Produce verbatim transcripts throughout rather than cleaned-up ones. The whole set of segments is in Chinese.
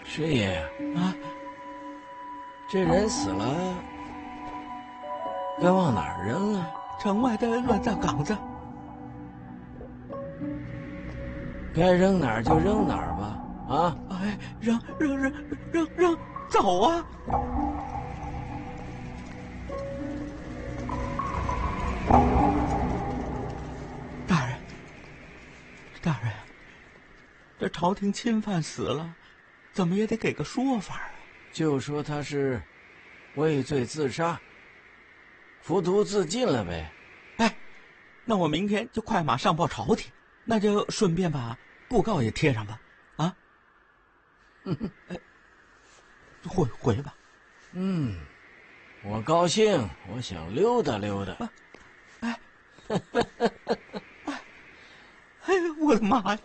师爷啊， 这人死了，该往哪儿扔啊？ 城外的乱葬岗子。 该扔哪儿就扔哪儿吧。啊！ 哎，扔扔扔扔扔，走啊！大人，大人，这朝廷钦犯死了，怎么也得给个说法啊！ 就说他是畏罪自杀，服毒自尽了呗。 哎，那我明天就快马上报朝廷，那就顺便把布告也贴上吧。啊，哎，回回吧。 嗯，我高兴，我想溜达溜达。 哎，哎，哎呀，我的妈呀！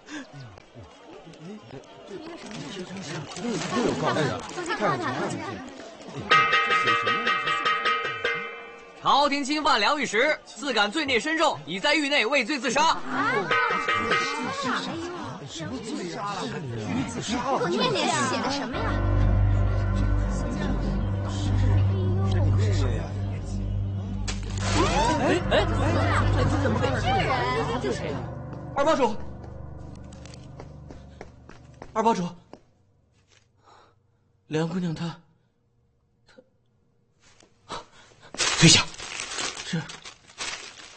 又有告示啊！看看看，这写什么？ 朝廷钦犯梁御史，自感罪孽深重，已在狱内畏罪自杀。 啊！什么自杀了？自杀了？ 给我念念是写的什么呀？ 哎哎哎！这怎么回事？ 这人这谁？二帮主，二帮主， 梁姑娘她， 退下。